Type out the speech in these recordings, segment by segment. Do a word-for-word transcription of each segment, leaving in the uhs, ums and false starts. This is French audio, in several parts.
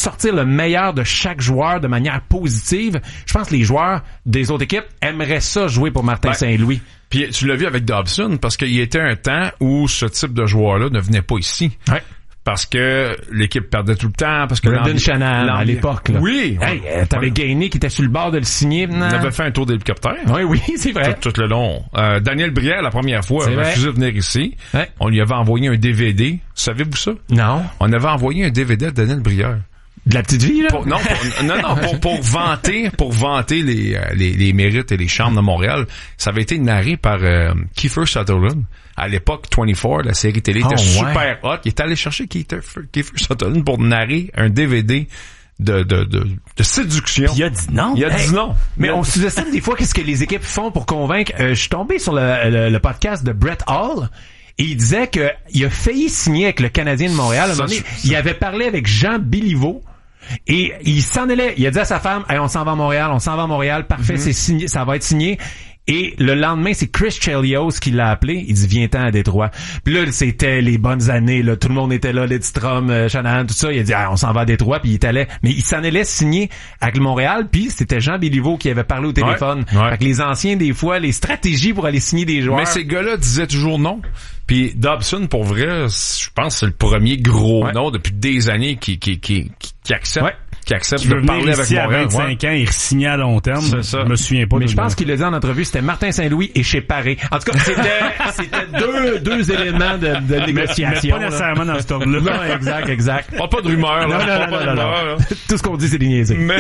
sortir le meilleur de chaque joueur de manière positive. Je pense que les joueurs des autres équipes aimeraient ça jouer pour Martin ben, Saint-Louis. Puis tu l'as vu avec Dobson, parce qu'il y était un temps où ce type de joueur-là ne venait pas ici. Ouais. Parce que l'équipe perdait tout le temps, parce que Brendan Shanahan à l'époque, là. Oui. Hey, euh, t'avais ouais. Gagné qui était sur le bord de le signer. Il avait fait un tour d'hélicoptère. Oui, oui, c'est vrai. Tout, tout le long. Euh, Daniel Brière, la première fois, a refusé de venir ici. Ouais. On lui avait envoyé un D V D. Savez-vous ça? Non. On avait envoyé un D V D à Daniel Brière. De la petite vie, là? Pour, non, pour, non, non, pour, pour vanter, pour vanter les, les, les mérites et les charmes de Montréal. Ça avait été narré par euh, Kiefer Sutherland. À l'époque, vingt-quatre, la série télé était oh, super ouais. hot. Il est allé chercher Kiefer, Kiefer Sutherland pour narrer un D V D de, de, de, de séduction. Puis il a dit non. Il a hey, dit non. Mais on sous-estime des fois qu'est-ce que les équipes font pour convaincre. Euh, je suis tombé sur le, le, le podcast de Brett Hall. Et il disait que il a failli signer avec le Canadien de Montréal. À un moment donné, il avait parlé avec Jean Béliveau. Et il s'en allait. Il a dit à sa femme, hey, on s'en va à Montréal, on s'en va à Montréal. Parfait, mm-hmm. c'est signé, ça va être signé. Et le lendemain, c'est Chris Chelios qui l'a appelé. Il dit, viens-t'en à Détroit. Puis là, c'était les bonnes années, là. Tout le monde était là, Lidstrom, euh, Shanahan, tout ça. Il a dit, ah, on s'en va à Détroit. Puis il est allé. Mais il s'en allait signer avec le Montréal. Puis c'était Jean Béliveau qui avait parlé au téléphone. Ouais, ouais. Fait que les anciens, des fois, les stratégies pour aller signer des joueurs. Mais ces gars-là disaient toujours non. Puis Dobson, pour vrai, je pense que c'est le premier gros ouais. nom depuis des années qui, qui, qui, qui, qui accepte. Ouais. qui accepte qui de parler avec Montréal. Montréal. À vingt-cinq ouais. ans, il re-signait à long terme. C'est ça. Je me souviens pas. Mais je pense nom. qu'il l'a dit en entrevue, c'était Martin Saint-Louis et chez Paré. En tout cas, c'était, c'était deux, deux éléments de, de négociation. Mais pas nécessairement dans ce ordre-là. Non, exact, exact. Pas, pas de rumeurs, là. Non, non, pas non, pas non, de non, rumeurs, non. Tout ce qu'on dit, c'est des niaiseries. Mais,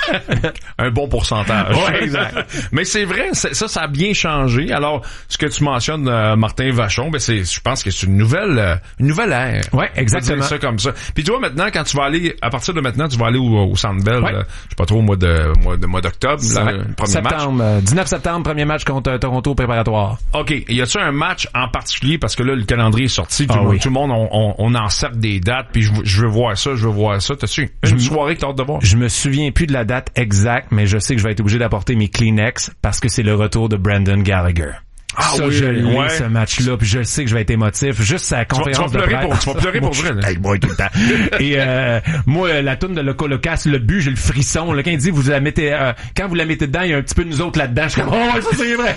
un bon pourcentage. Ouais, exact. Mais c'est vrai, c'est, ça, ça a bien changé. Alors, ce que tu mentionnes, euh, Martin Vachon, ben, c'est, je pense que c'est une nouvelle, euh, une nouvelle ère. Ouais, exactement. On va dire ça comme ça. Puis tu vois, maintenant, quand tu vas aller, à partir de maintenant, tu vas aller au, au Centre Bell, ouais. là, je sais pas trop, au mois de, mois de, mois d'octobre, là, ouais. le premier septembre, match. Euh, dix-neuf septembre, premier match contre euh, Toronto préparatoire. OK. Y a-tu un match en particulier? Parce que là, le calendrier est sorti. Tout, ah, le, oui. tout le monde, on, on, on encercle des dates, puis je, je veux voir ça, je veux voir ça. T'as-tu une je, soirée que t'as hâte de voir? Je me souviens plus de la date exacte, mais je sais que je vais être obligé d'apporter mes Kleenex parce que c'est le retour de Brandon Gallagher. Ah ça, oui, je l'ai, ouais. ce match-là, puis je sais que je vais être émotif. Juste sa conférence tu vas, tu vas de pleurer presse. pour, tu vas pleurer pour vrai, là. Hey, boy, tout le temps. Et euh, moi, la toune de Loco Locas, le but, j'ai le frisson. Là, quand il dit, vous la mettez, euh, quand vous la mettez dedans, il y a un petit peu de nous autres là-dedans. Je suis comme, oh, ça c'est vrai.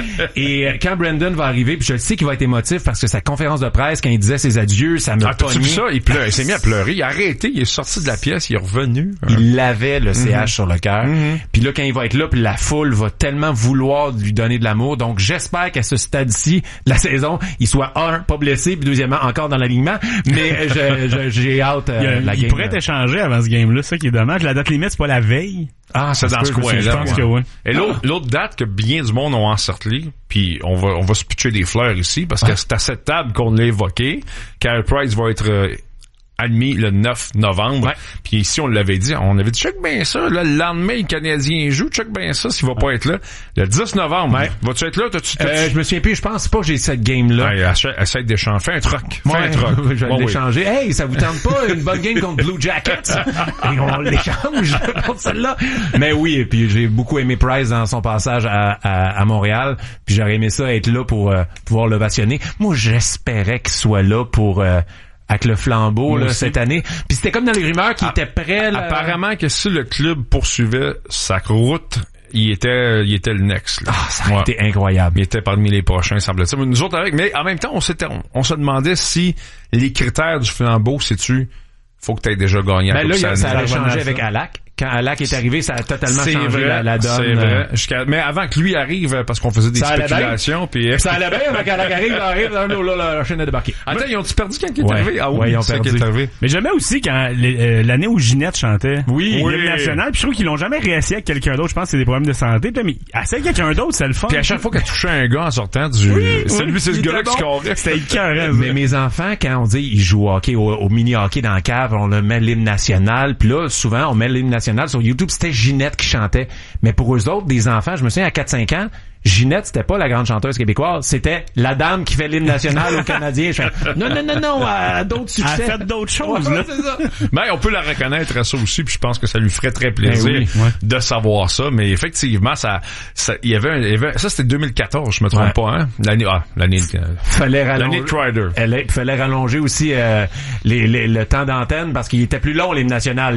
Et euh, quand Brandon va arriver, puis je sais qu'il va être émotif parce que sa conférence de presse, quand il disait ses adieux, ça me ah, pogné. T'as-tu vu ça? Il pleure, il s'est mis à pleurer. Il a arrêté, il est sorti de la pièce, il est revenu. Il avait le C H mm-hmm. sur le cœur. Mm-hmm. Puis là, quand il va être là, puis la foule va tellement vouloir lui donner de l'amour. Donc, j'espère qu'à ce stade si la saison, il soit un, pas blessé, puis deuxièmement, encore dans l'alignement, mais je, je, j'ai hâte euh, il, la il game. Il pourrait échanger avant ce game-là, ça qui est dommage. La date limite, c'est pas la veille. Ah, c'est dans ce coin-là. Je pense que oui. Et l'autre, l'autre date que bien du monde ont encerclé, puis on va, on va se pitcher des fleurs ici, parce que ah. c'est à cette table qu'on l'a évoqué. Carey Price va être euh, admis le neuf novembre. Ouais. Puis ici, on l'avait dit, on avait dit, check bien ça, là, le lendemain, le Canadien joue, check bien ça, s'il va pas être là. Le dix novembre, ouais. vas-tu être là? T'as-tu, t'as-tu... Euh, je me souviens plus, je pense pas que j'ai cette game-là. Ouais, essaie d'échanger. Fais un truc. Fais ouais, un truc. Je vais ouais, l'échanger. Oui. Hey, ça vous tente pas une bonne game contre Blue Jackets? Et on l'échange contre celle-là. Mais oui, et puis j'ai beaucoup aimé Price dans son passage à, à, à Montréal. Puis j'aurais aimé ça être là pour euh, pouvoir l'ovationner. Moi, j'espérais qu'il soit là pour... Euh, avec le flambeau là, cette année. Puis c'était comme dans les rumeurs qu'il ah, était prêt. Là. Apparemment que si le club poursuivait sa route, il était il était le next. Là. Ah, ça a ouais. été incroyable. Il était parmi les prochains, semble-t-il. Nous autres avec, mais en même temps, on s'était on, on se demandait si les critères du flambeau, sais-tu, faut que tu aies déjà gagné. Ben à là, ça allait changer ça. avec Alak. Quand Alak est arrivé, ça a totalement c'est changé vrai, la, la donne. C'est vrai. Jusqu'à, mais avant que lui arrive, parce qu'on faisait des ça spéculations, puis ça allait bien, avant qu'Alak arrive, là, arrive, là, là, là, la chaîne a débarqué. Attends, ils ont-tu perdu quand il est ouais. arrivé? Ah oui, ouais, ils ont c'est perdu. Qui est arrivé. Mais j'aimais aussi quand l'année où Ginette chantait. Oui. L'hymne national, puis je trouve qu'ils l'ont jamais réessayé avec quelqu'un d'autre. Je pense que c'est des problèmes de santé. Puis mais essayer quelqu'un d'autre, c'est le fun. Puis à chaque fois qu'elle touchait un gars en sortant du, oui, c'est oui, lui, c'est ce gars-là bon. qui scorait. C'était écœurant. Mais mes enfants, quand on dit ils jouent au hockey, au, au mini-hockey dans la cave, on le met l'hymne national. Puis là, souvent, on met l'hymne national sur YouTube. C'était Ginette qui chantait. Mais pour eux autres, des enfants, je me souviens à quatre cinq ans, Ginette, c'était pas la grande chanteuse québécoise, c'était la dame qui fait l'hymne national aux Canadiens. Je fais, non, non, non, non, à d'autres succès. Elle a fait d'autres choses, ouais, là. C'est ça. Mais on peut la reconnaître à ça aussi, puis je pense que ça lui ferait très plaisir ben oui, ouais. de savoir ça. Mais effectivement, ça, ça, il y avait, un, il y avait ça c'était deux mille quatorze, je me trompe ouais. pas, hein? L'année, ah, l'année, euh, fallait rallonger, l'année Crider. Elle, fallait rallonger aussi euh, les, les, le temps d'antenne parce qu'il était plus long l'hymne national.